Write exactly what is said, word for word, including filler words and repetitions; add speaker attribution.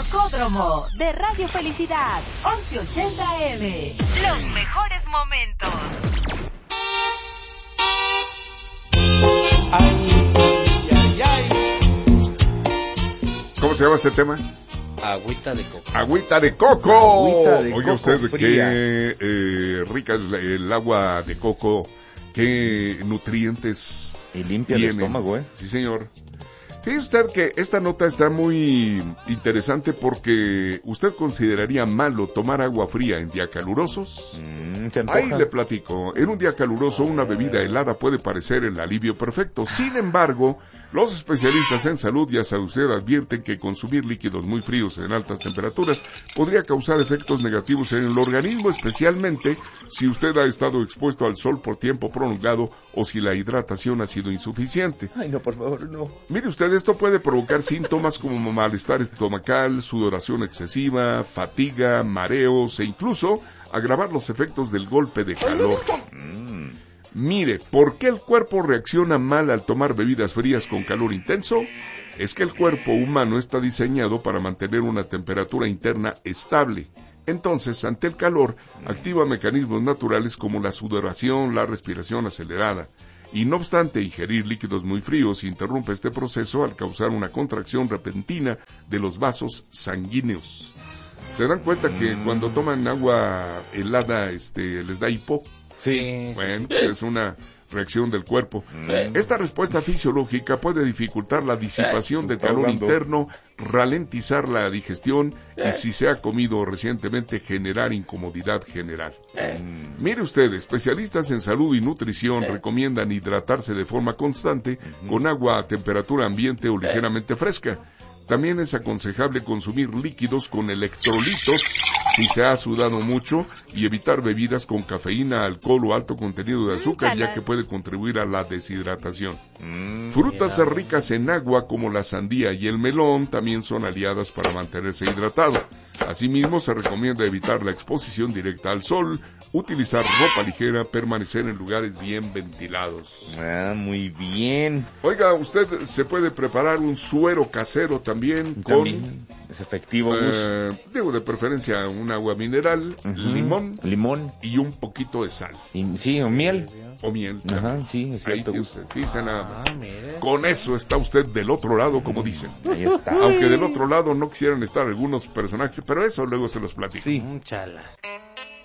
Speaker 1: Rocódromo de Radio Felicidad, once ochenta A M. Los mejores momentos.
Speaker 2: Ay, ay, ay.
Speaker 3: ¿Cómo se llama este tema?
Speaker 2: Agüita de coco.
Speaker 3: Agüita de coco.
Speaker 2: Agüita de
Speaker 3: Oiga
Speaker 2: coco
Speaker 3: usted
Speaker 2: fría.
Speaker 3: qué eh, rica es la- el agua de coco, qué nutrientes
Speaker 2: Y limpia el
Speaker 3: tiene.
Speaker 2: estómago, ¿eh?
Speaker 3: Sí, señor. Fíjese usted que esta nota está muy interesante porque usted consideraría malo tomar agua fría en días calurosos.
Speaker 2: Mm, se antoja.
Speaker 3: Ahí le platico, en un día caluroso una bebida helada puede parecer el alivio perfecto. Sin embargo, los especialistas en salud y a usted advierten que consumir líquidos muy fríos en altas temperaturas podría causar efectos negativos en el organismo, especialmente si usted ha estado expuesto al sol por tiempo prolongado o si la hidratación ha sido insuficiente.
Speaker 2: Ay, no, por favor, no.
Speaker 3: Mire usted, esto puede provocar síntomas como malestar estomacal, sudoración excesiva, fatiga, mareos e incluso agravar los efectos del golpe de calor.
Speaker 2: Mm.
Speaker 3: Mire, ¿por qué el cuerpo reacciona mal al tomar bebidas frías con calor intenso? Es que el cuerpo humano está diseñado para mantener una temperatura interna estable. Entonces, ante el calor, activa mecanismos naturales como la sudoración, la respiración acelerada. Y no obstante, ingerir líquidos muy fríos interrumpe este proceso al causar una contracción repentina de los vasos sanguíneos. ¿Se dan cuenta que cuando toman agua helada este, les da hipo?
Speaker 2: Sí.
Speaker 3: Bueno, pues es una reacción del cuerpo. Esta respuesta fisiológica puede dificultar la disipación del calor
Speaker 2: Ahogando.
Speaker 3: interno, ralentizar la digestión y, si se ha comido recientemente, generar incomodidad general. Mire usted, especialistas en salud y nutrición recomiendan hidratarse de forma constante con agua a temperatura ambiente o ligeramente fresca. También es aconsejable consumir líquidos con electrolitos si se ha sudado mucho y evitar bebidas con cafeína, alcohol o alto contenido de azúcar, ya que puede contribuir a la deshidratación.
Speaker 2: Mm,
Speaker 3: Frutas
Speaker 2: mira.
Speaker 3: ricas en agua como la sandía y el melón también son aliadas para mantenerse hidratado. Asimismo, se recomienda evitar la exposición directa al sol, utilizar ropa ligera, permanecer en lugares bien ventilados.
Speaker 2: Ah, muy bien.
Speaker 3: Oiga, usted se puede preparar un suero casero también con,
Speaker 2: También es efectivo, Gus.
Speaker 3: eh, digo, de preferencia un agua mineral,
Speaker 2: Ujú.
Speaker 3: limón
Speaker 2: Limón.
Speaker 3: y un poquito de sal
Speaker 2: Y, sí, o miel.
Speaker 3: o miel.
Speaker 2: Ajá, sí, es
Speaker 3: Ahí
Speaker 2: cierto,
Speaker 3: tiene
Speaker 2: Gus.
Speaker 3: usted, dice nada más. Con eso está usted del otro lado, como dicen.
Speaker 2: Ahí está.
Speaker 3: Aunque del otro lado no quisieran estar algunos personajes, pero eso luego se los platico.
Speaker 2: Sí.
Speaker 4: Chala.